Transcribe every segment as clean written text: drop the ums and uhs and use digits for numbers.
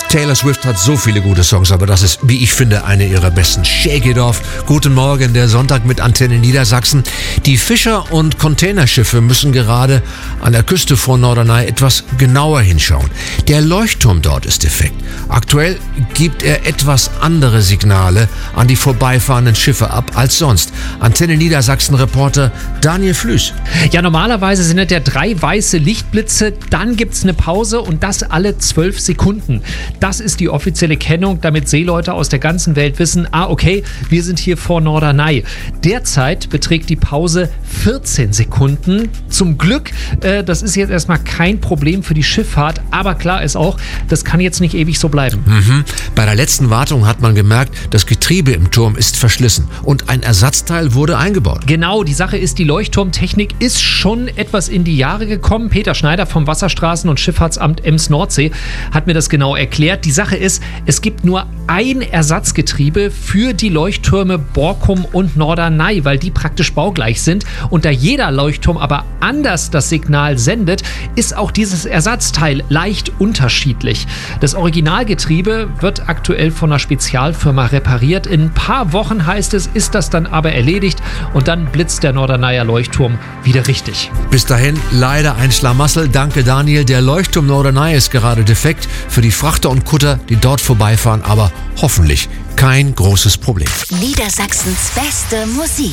Taylor Swift hat so viele gute Songs, aber das ist, wie ich finde, eine ihrer besten. Shake It Off. Guten Morgen, der Sonntag mit Antenne Niedersachsen. Die Fischer- und Containerschiffe müssen gerade an der Küste vor Norderney etwas genauer hinschauen. Der Leuchtturm dort ist defekt. Aktuell gibt er etwas andere Signale an die vorbeifahrenden Schiffe ab als sonst. Antenne Niedersachsen-Reporter Daniel Flüß. Ja, normalerweise sind es ja 3 weiße Lichtblitze, dann gibt es eine Pause und das alle 12 Sekunden. Das ist die offizielle Kennung, damit Seeleute aus der ganzen Welt wissen, okay, wir sind hier vor Norderney. Derzeit beträgt die Pause 14 Sekunden. Zum Glück, das ist jetzt erstmal kein Problem für die Schifffahrt, aber klar ist auch, das kann jetzt nicht ewig so bleiben. Bei der letzten Wartung hat man gemerkt, das Getriebe im Turm ist verschlissen und ein Ersatzteil wurde eingebaut. Genau, die Sache ist, die Leuchtturmtechnik ist schon etwas in die Jahre gekommen. Peter Schneider vom Wasserstraßen- und Schifffahrtsamt Ems-Nordsee hat mir das genau erklärt. Die Sache ist, es gibt nur ein Ersatzgetriebe für die Leuchttürme Borkum und Norderney, weil die praktisch baugleich sind. Und da jeder Leuchtturm aber anders das Signal sendet, ist auch dieses Ersatzteil leicht unterschiedlich. Das Originalgetriebe wird aktuell von einer Spezialfirma repariert. In ein paar Wochen, heißt es, ist das dann aber erledigt und dann blitzt der Norderneyer Leuchtturm wieder richtig. Bis dahin leider ein Schlamassel. Danke Daniel. Der Leuchtturm Norderney ist gerade defekt für die Frachter und Kutter, die dort vorbeifahren, aber hoffentlich kein großes Problem. Niedersachsens beste Musik.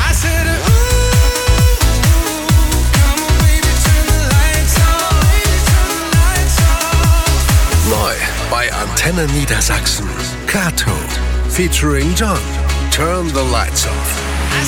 Neu bei Antenne Niedersachsen. Kato featuring John. Turn the Lights Off.